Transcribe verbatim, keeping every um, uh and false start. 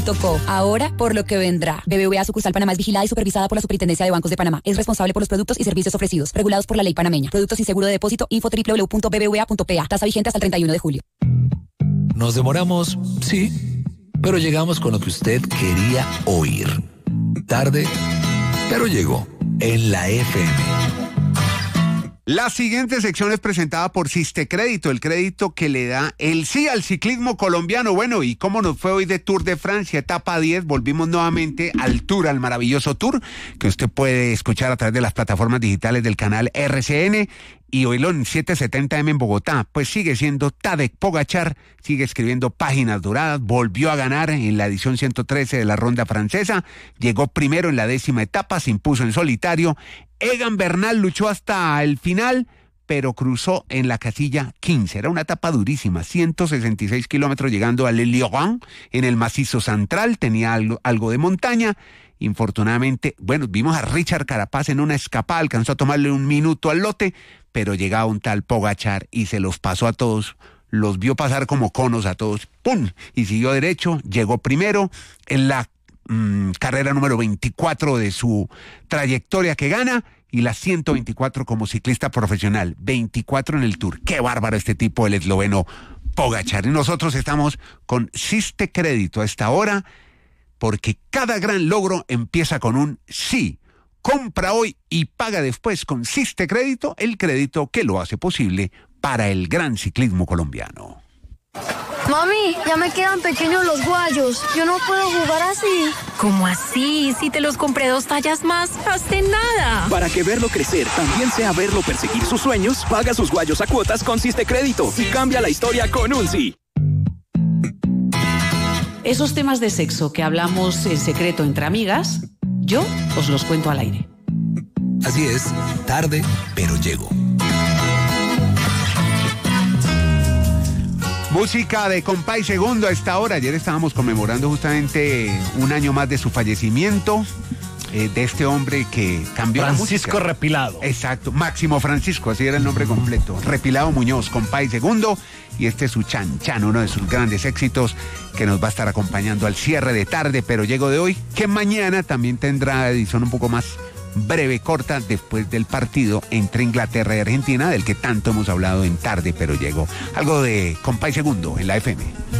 Tocó. Ahora, por lo que vendrá. B B V A Sucursal Panamá es vigilada y supervisada por la Superintendencia de Bancos de Panamá. Es responsable por los productos y servicios ofrecidos, regulados por la ley panameña. Productos sin seguro de depósito. Info doble u doble u doble u punto b b v a punto p a. Tasa vigente hasta el treinta y uno de julio. Nos demoramos, sí, pero llegamos con lo que usted quería oír. Tarde, pero llegó en la F M. La siguiente sección es presentada por Siste Crédito, el crédito que le da el sí al ciclismo colombiano. Bueno, ¿y cómo nos fue hoy de Tour de Francia, etapa diez? Volvimos nuevamente al Tour, al maravilloso Tour, que usted puede escuchar a través de las plataformas digitales del canal R C N. Y oílo en setecientos setenta eme en Bogotá, pues sigue siendo Tadej Pogačar, sigue escribiendo páginas doradas, volvió a ganar en la edición ciento trece de la ronda francesa, llegó primero en la décima etapa, se impuso en solitario. Egan Bernal luchó hasta el final, pero cruzó en la casilla quince. Era una etapa durísima, ciento sesenta y seis kilómetros llegando al Lioran, en el macizo central, tenía algo, algo de montaña. Infortunadamente, bueno, vimos a Richard Carapaz en una escapada, alcanzó a tomarle un minuto al lote, pero llegaba un tal Pogačar y se los pasó a todos, los vio pasar como conos a todos, ¡pum! Y siguió derecho, llegó primero en la mmm, carrera número veinticuatro de su trayectoria que gana, y la ciento veinticuatro como ciclista profesional, veinticuatro en el Tour. ¡Qué bárbaro este tipo, el esloveno Pogačar! Y nosotros estamos con Siste Crédito a esta hora, porque cada gran logro empieza con un sí. Compra hoy y paga después con Siste Crédito, el crédito que lo hace posible para el gran ciclismo colombiano. Mami, ya me quedan pequeños los guayos. Yo no puedo jugar así. ¿Cómo así? Si te los compré dos tallas más, hace nada. Para que verlo crecer también sea verlo perseguir sus sueños, paga sus guayos a cuotas con Siste Crédito y cambia la historia con un sí. Esos temas de sexo que hablamos en secreto entre amigas, yo os los cuento al aire. Así es, tarde, pero llego. Música de Compay Segundo a esta hora. Ayer estábamos conmemorando justamente un año más de su fallecimiento, eh, de este hombre que cambió la música. Francisco Repilado. Exacto, Máximo Francisco, así era el nombre completo. Repilado Muñoz, Compay Segundo. Y este es su Chan Chan, uno de sus grandes éxitos que nos va a estar acompañando al cierre de Tarde, pero llego de hoy, que mañana también tendrá edición un poco más breve, corta, después del partido entre Inglaterra y Argentina, del que tanto hemos hablado en Tarde, pero llego. Algo de Compay Segundo en la F M.